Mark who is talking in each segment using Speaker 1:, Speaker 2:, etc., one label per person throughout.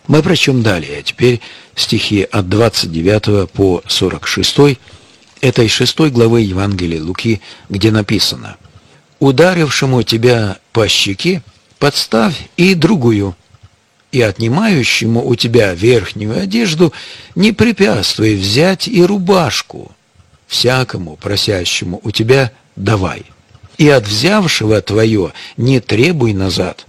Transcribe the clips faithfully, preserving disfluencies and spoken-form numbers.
Speaker 1: Мы прочтем далее, теперь стихи от двадцать девятого по сорок шестой этой шестой главы Евангелия Луки, где написано: «Ударившему тебя по щеке подставь и другую, и отнимающему у тебя верхнюю одежду не препятствуй взять и рубашку. Всякому просящему у тебя давай, и от взявшего твое не требуй назад.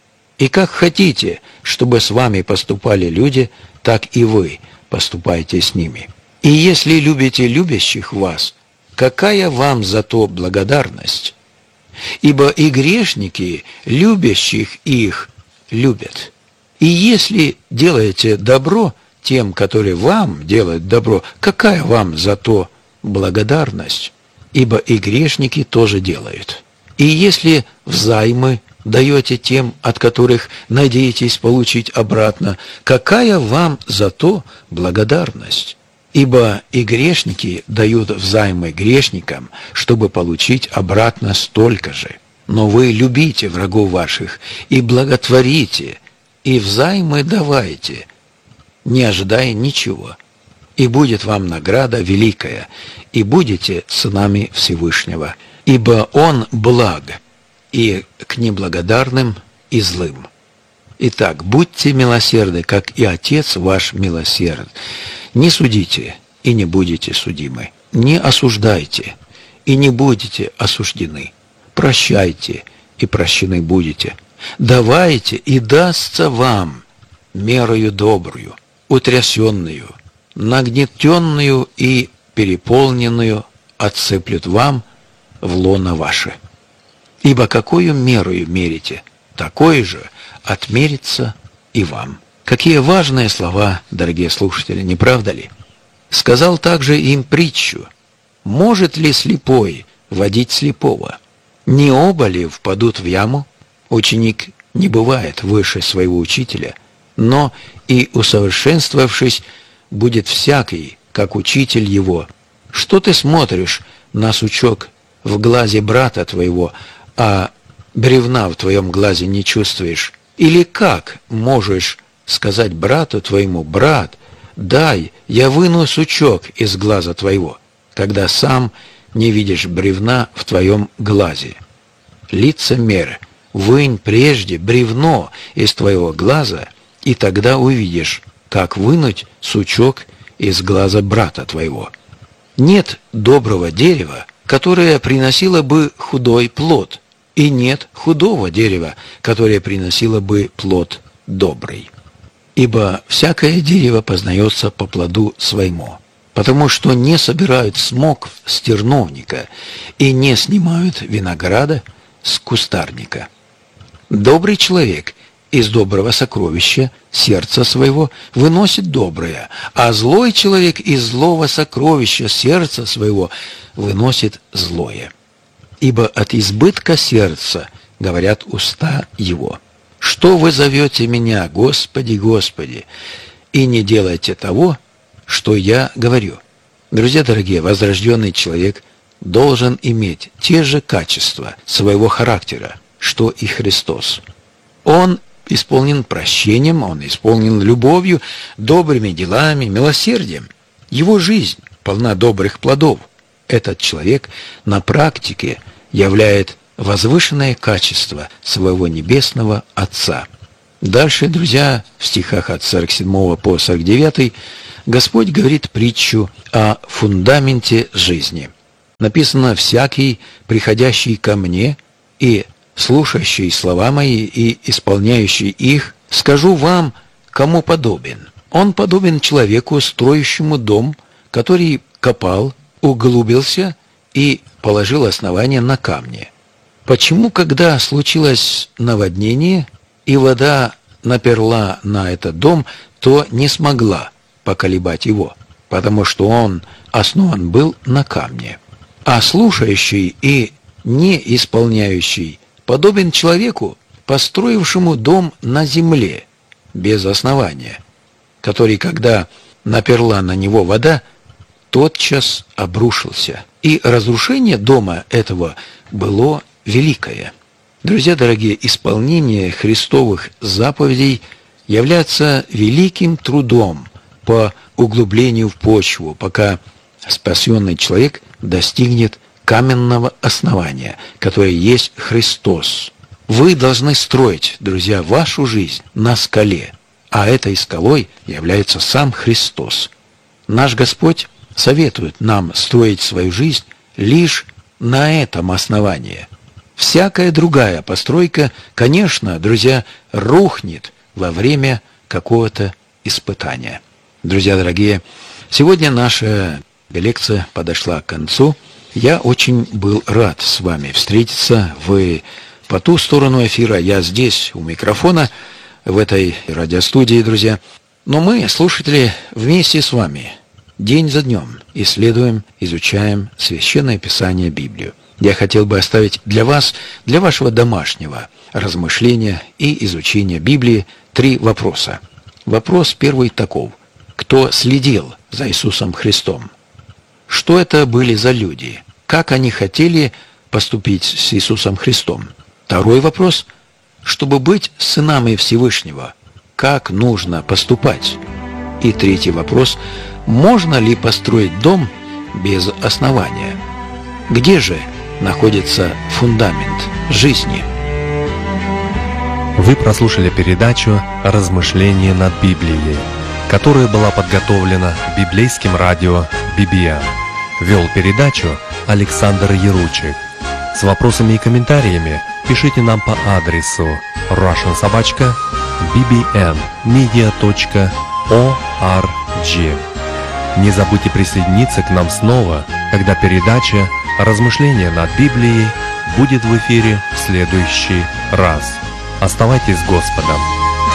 Speaker 1: И как хотите, чтобы с вами поступали люди, так и вы поступайте с ними. И если любите любящих вас, какая вам за то благодарность? Ибо и грешники, любящих их, любят. И если делаете добро тем, которые вам делают добро, какая вам за то благодарность? Ибо и грешники тоже делают. И если взаймы даете тем, от которых надеетесь получить обратно, какая вам за то благодарность? Ибо и грешники дают взаймы грешникам, чтобы получить обратно столько же. Но вы любите врагов ваших и благотворите, и взаймы давайте, не ожидая ничего. И будет вам награда великая, и будете сынами Всевышнего. Ибо Он благ и к неблагодарным и злым. Итак, будьте милосердны, как и Отец ваш милосерд. Не судите, и не будете судимы. Не осуждайте, и не будете осуждены. Прощайте, и прощены будете. Давайте, и дастся вам мерою добрую, утрясенную, нагнетенную и переполненную отсыплют вам в лоно ваше. Ибо какую мерою мерите, такое же отмерится и вам». Какие важные слова, дорогие слушатели, не правда ли? Сказал также им притчу: «Может ли слепой водить слепого? Не оба ли впадут в яму? Ученик не бывает выше своего учителя, но и усовершенствовавшись, будет всякий, как учитель его. Что ты смотришь на сучок в глазе брата твоего, а бревна в твоем глазе не чувствуешь? Или как можешь сказать брату твоему: брат, дай, я выну сучок из глаза твоего, когда сам не видишь бревна в твоем глазе? Лицемер, вынь прежде бревно из твоего глаза, и тогда увидишь, как вынуть сучок из глаза брата твоего. Нет доброго дерева, которое приносило бы худой плод, и нет худого дерева, которое приносило бы плод добрый. Ибо всякое дерево познается по плоду своему, потому что не собирают смок с терновника и не снимают винограда с кустарника. Добрый человек из доброго сокровища сердца своего выносит доброе, а злой человек из злого сокровища сердца своего выносит злое. Ибо от избытка сердца говорят уста его. Что вы зовете меня, Господи, Господи, и не делаете того, что я говорю? Друзья дорогие, возрожденный человек должен иметь те же качества своего характера, что и Христос. Он исполнен прощением, он исполнен любовью, добрыми делами, милосердием. Его жизнь полна добрых плодов. Этот человек на практике являет возвышенное качество своего небесного Отца. Дальше, друзья, в стихах от сорок седьмого по сорок девятый Господь говорит притчу о фундаменте жизни. Написано: «Всякий, приходящий ко мне и слушающий слова мои и исполняющий их, скажу вам, кому подобен. Он подобен человеку, строящему дом, который копал, углубился и положил основание на камне. Почему, когда случилось наводнение, и вода наперла на этот дом, то не смогла поколебать его? Потому что он основан был на камне. А слушающий и не исполняющий подобен человеку, построившему дом на земле без основания, который, когда наперла на него вода, тотчас обрушился. И разрушение дома этого было великое». Друзья дорогие, исполнение Христовых заповедей является великим трудом по углублению в почву, пока спасенный человек достигнет каменного основания, которое есть Христос. Вы должны строить, друзья, вашу жизнь на скале, а этой скалой является сам Христос. Наш Господь советует нам строить свою жизнь лишь на этом основании. Всякая другая постройка, конечно, друзья, рухнет во время какого-то испытания. Друзья дорогие, сегодня наша лекция подошла к концу. Я очень был рад с вами встретиться. Вы по ту сторону эфира, я здесь, у микрофона, в этой радиостудии, друзья. Но мы, слушатели, вместе с вами, день за днем, исследуем, изучаем Священное Писание, Библию. Я хотел бы оставить для вас, для вашего домашнего размышления и изучения Библии три вопроса. Вопрос первый таков. Кто следил за Иисусом Христом? Что это были за люди? Как они хотели поступить с Иисусом Христом? Второй вопрос. Чтобы быть сынами Всевышнего, как нужно поступать? И третий вопрос. Можно ли построить дом без основания? Где же находится фундамент жизни?
Speaker 2: Вы прослушали передачу «Размышления над Библией», которая была подготовлена библейским радио би би эн. Вел передачу Александр Яручик. С вопросами и комментариями пишите нам по адресу russian собака би би эн медиа точка орг. Не забудьте присоединиться к нам снова, когда передача «Размышления над Библией» будет в эфире в следующий раз. Оставайтесь с Господом!